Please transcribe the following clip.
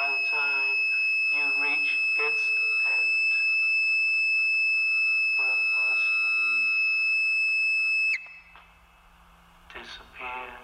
by the time you reach its end, will mostly disappear.